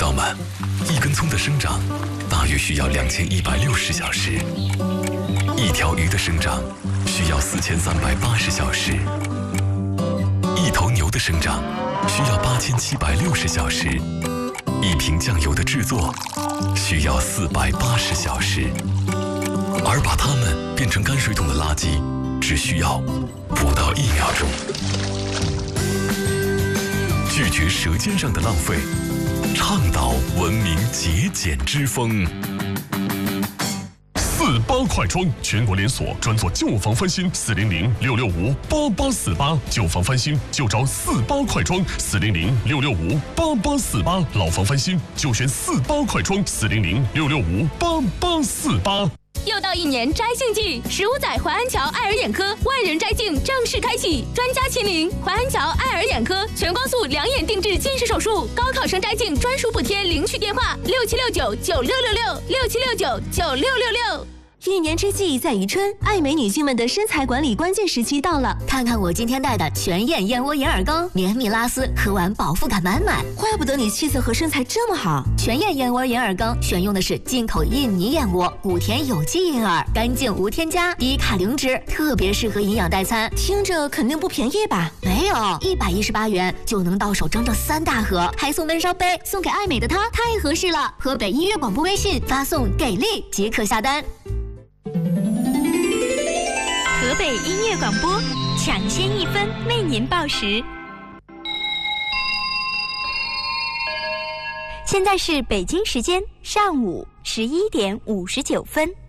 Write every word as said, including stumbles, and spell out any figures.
道吗？一根葱的生长大约需要两千一百六十小时，一条鱼的生长需要四千三百八十小时，一头牛的生长需要八千七百六十小时，一瓶酱油的制作需要四百八十小时，而把它们变成泔水桶的垃圾只需要不到一秒钟。拒绝舌尖上的浪费，倡导文明节俭之风。 四八快装全国连锁，专做旧房翻新，四零零六六五八八四八，旧房翻新就找四八快装，四零零六六五八八四八，老房翻新就选四八快装，四零零六六五八八四八。 又到一年摘镜季，十五载淮安桥爱尔眼科万人摘镜正式开启，专家亲临淮安桥爱尔眼科，全光速两眼定制近视手术，高考生摘镜专属补贴，领取电话六七六九九六六六六七六九九六六六。 一年之计在于春，爱美女性们的身材管理关键时期到了。 看看我今天带的全燕燕窝眼耳膏，绵密拉丝，喝完饱腹感满满。 怪不得你气色和身材这么好。 全燕燕窝眼耳膏选用的是进口印尼燕窝，谷田有机银耳，干净无添加，低卡零脂，特别适合营养代餐。 听着肯定不便宜吧？ 没有，一百一十八元就能到手整整三大盒，还送闷烧杯，送给爱美的她太合适了。河北音乐广播微信发送给力即可下单。 河北音乐广播，抢先一分为您报时。现在是北京时间上午十一点五十九分。